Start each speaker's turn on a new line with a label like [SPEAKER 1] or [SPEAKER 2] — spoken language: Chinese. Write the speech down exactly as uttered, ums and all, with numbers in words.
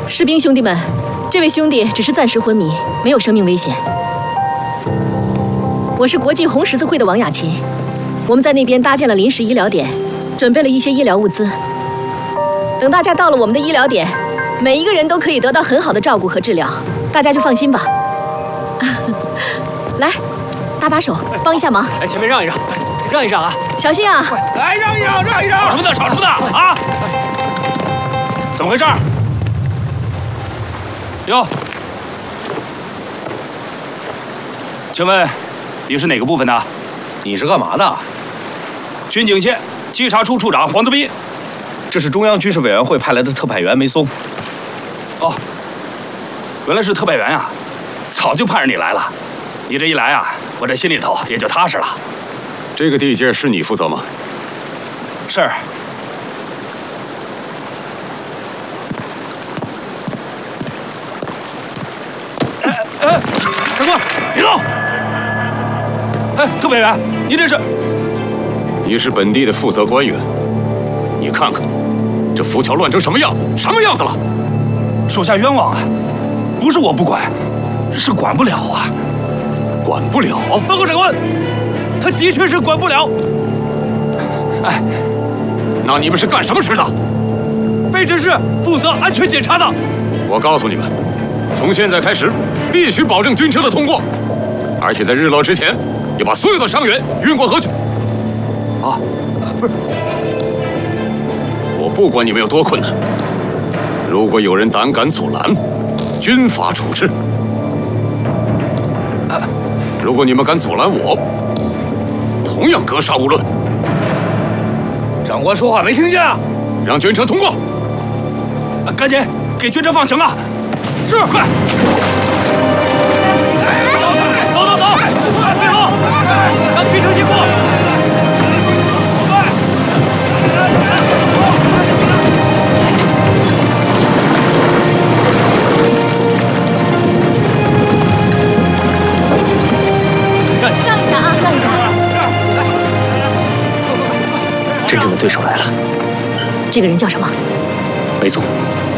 [SPEAKER 1] 士兵兄弟们，这位兄弟只是暂时昏迷，没有生命危险。我是国际红十字会的王雅琴，我们在那边搭建了临时医疗点，准备了一些医疗物资。等大家到了我们的医疗点，每一个人都可以得到很好的照顾和治疗，大家就放心吧。来，搭把手，帮一下忙。
[SPEAKER 2] 哎，前面让一让，让一让啊！
[SPEAKER 1] 小心啊！
[SPEAKER 3] 来，让一让，让一让！
[SPEAKER 4] 吵什么呢？吵什么呢？啊！怎么回事？哟，请问你是哪个部分的？
[SPEAKER 3] 你是干嘛的？
[SPEAKER 4] 军警县稽查处处长黄泽斌。
[SPEAKER 3] 这是中央军事委员会派来的特派员梅松。
[SPEAKER 4] 哦，原来是特派员啊！早就盼着你来了。你这一来啊，我这心里头也就踏实了。
[SPEAKER 5] 这个地界是你负责吗？
[SPEAKER 4] 是。哎哎，长官，别动！哎，特派员，你这是？
[SPEAKER 5] 你是本地的负责官员，你看看，这浮桥乱成什么样子？什么样子了？
[SPEAKER 4] 属下冤枉啊！不是我不管，是管不了啊。
[SPEAKER 5] 管不了？
[SPEAKER 4] 报告长官，他的确是管不了。哎，
[SPEAKER 5] 那你们是干什么吃的？
[SPEAKER 4] 被指是负责安全检查的。
[SPEAKER 5] 我告诉你们，从现在开始，必须保证军车的通过，而且在日落之前，要把所有的伤员运过河去。啊，不是，我不管你们有多困难，如果有人胆敢阻拦，军法处置。啊，如果你们敢阻拦我，同样格杀勿论。
[SPEAKER 3] 长官说话没听见啊？
[SPEAKER 5] 让军车通过。
[SPEAKER 4] 啊，赶紧给军车放行啊！是，快！走走走，退后，让军车先过。
[SPEAKER 1] 让一下啊，让一下！
[SPEAKER 2] 真正的对手来了。
[SPEAKER 1] 这个人叫什么？
[SPEAKER 2] 梅松。